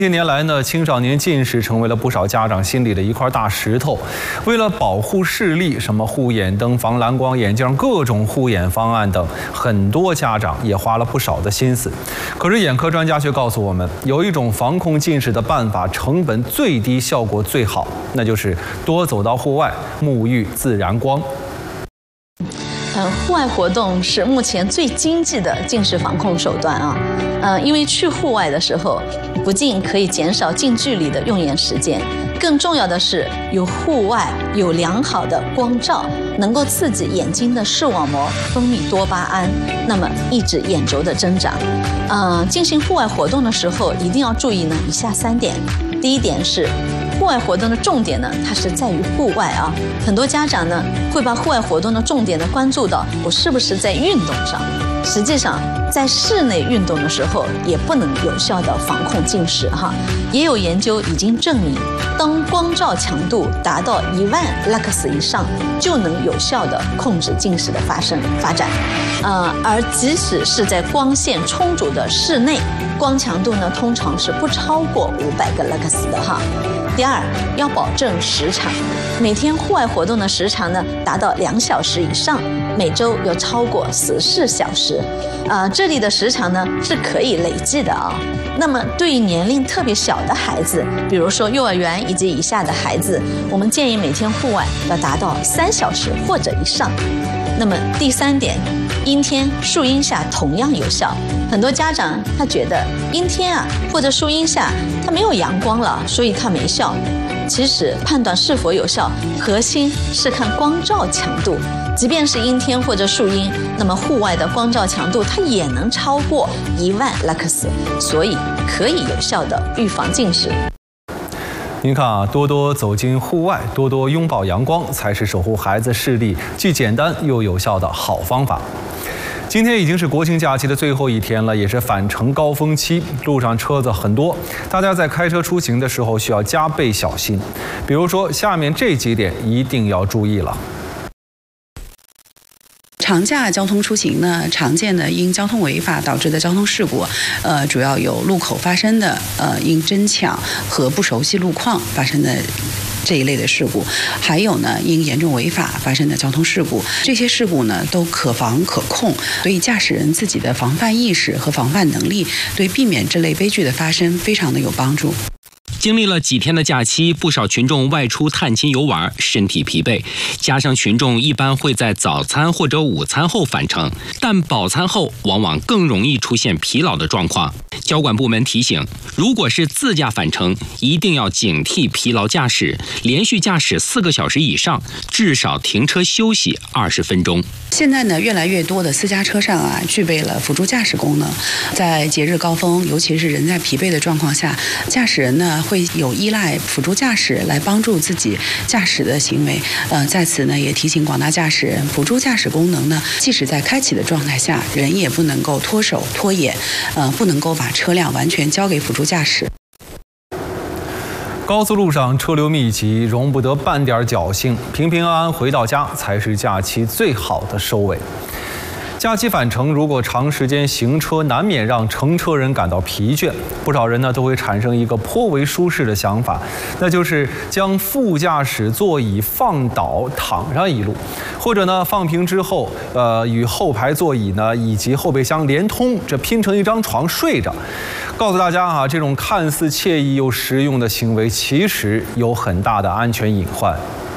近年来呢，青少年近视成为了不少家长心里的一块大石头。为了保护视力，什么护眼灯、防蓝光眼镜、各种护眼方案等，很多家长也花了不少的心思。可是眼科专家却告诉我们，有一种防控近视的办法，成本最低，效果最好，那就是多走到户外，沐浴自然光。 户外活动是目前最经济的近视防控手段啊。因为去户外的时候，不仅可以减少近距离的用眼时间，更重要的是有户外有良好的光照，能够刺激眼睛的视网膜分泌多巴胺，那么抑制眼轴的增长。进行户外活动的时候，一定要注意呢以下3点。第一点是，户外活动的重点呢，它是在于户外啊。很多家长呢会把户外活动的重点呢关注到我是不是在运动上，实际上在室内运动的时候也不能有效的防控近视哈。也有研究已经证明，当光照强度达到10000 lux 以上，就能有效的控制近视的发展。而即使是在光线充足的室内，光强度呢通常是不超过500个 lux 的哈。第二，要保证时长，每天户外活动的时长呢达到2小时以上，每周要超过14小时。这里的时长呢是可以累计的啊。那么对于年龄特别小的孩子，比如说幼儿园以及以下的孩子，我们建议每天户外要达到3小时或者以上。那么第3点，阴天、树荫下同样有效。很多家长他觉得阴天或者树荫下它没有阳光了，所以它没效。其实判断是否有效，核心是看光照强度。即便是阴天或者树荫，那么户外的光照强度它也能超过10000 lux， 所以可以有效的预防近视。 您看多多走进户外，多多拥抱阳光，才是守护孩子视力既简单又有效的好方法。今天已经是国庆假期的最后一天了，也是返程高峰期，路上车子很多，大家在开车出行的时候需要加倍小心。比如说，下面这几点一定要注意了。 长假交通出行呢，常见的因交通违法导致的交通事故，主要有路口发生的因争抢和不熟悉路况发生的这一类的事故，还有呢因严重违法发生的交通事故。这些事故呢都可防可控，所以驾驶人自己的防范意识和防范能力，对避免这类悲剧的发生非常的有帮助。 经历了几天的假期，不少群众外出探亲游玩，身体疲惫，加上群众一般会在早餐或者午餐后返程，但饱餐后往往更容易出现疲劳的状况。交管部门提醒，如果是自驾返程，一定要警惕疲劳驾驶，连续驾驶4个小时以上，至少停车休息20分钟。 现在呢，越来越多的私家车上具备了辅助驾驶功能。在节日高峰，尤其是人在疲惫的状况下，驾驶人呢会有依赖辅助驾驶来帮助自己驾驶的行为。在此呢也提醒广大驾驶人，辅助驾驶功能呢，即使在开启的状态下，人也不能够脱手脱眼，不能够把车辆完全交给辅助驾驶。 高速路上车流密集，容不得半点侥幸，平平安安回到家才是假期最好的收尾。假期返程，如果长时间行车，难免让乘车人感到疲倦。不少人呢都会产生一个颇为舒适的想法，那就是将副驾驶座椅放倒，躺上一路，或者呢放平之后，与后排座椅呢以及后备箱连通，这拼成一张床睡着。告诉大家这种看似惬意又实用的行为，其实有很大的安全隐患。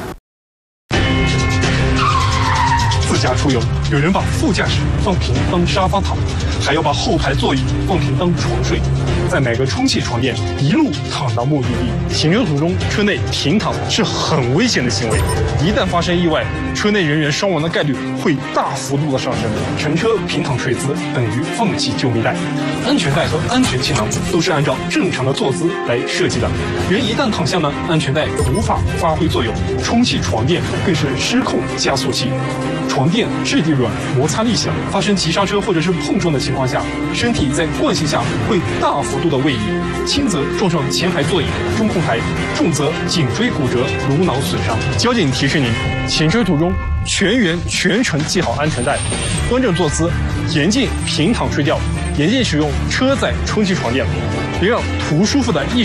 自驾出游，有人把副驾驶放平当沙发躺，还要把后排座椅放平当床睡，再买个充气床垫，一路躺到目的地。行车途中车内平躺是很危险的行为，一旦发生意外，车内人员伤亡的概率会大幅度的上升。乘车平躺睡姿等于放弃救命带，安全带和安全气囊都是按照正常的坐姿来设计的。人一旦躺下呢，安全带无法发挥作用，充气床垫更是失控加速器。床垫质地软，摩擦力小，发生急刹车或者是碰撞的情况下，身体在惯性下会大幅度的位移，轻则撞上前排座椅、中控台，重则颈椎骨折、颅脑损伤。交警提示您，行车途中全员全程系好安全带，端正坐姿，严禁平躺睡觉， 严禁使用车载充气床垫，并让图舒服的